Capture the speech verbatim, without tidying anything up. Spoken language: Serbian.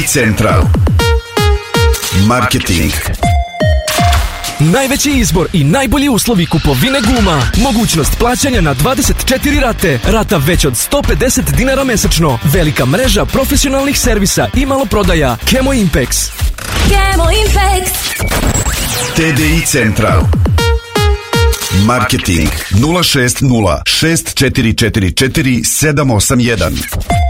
Central Marketing. Najveći izbor i najbolji uslovi kupovine guma. Mogućnost plaćanja na dvadeset četiri rate. Rata već od sto pedeset dinara mesečno. Velika mreža profesionalnih servisa i maloprodaja. Kemo Impex. Kemo Impex. T D I Central Marketing nula šest nula šest četiri četiri četiri sedam osam jedan.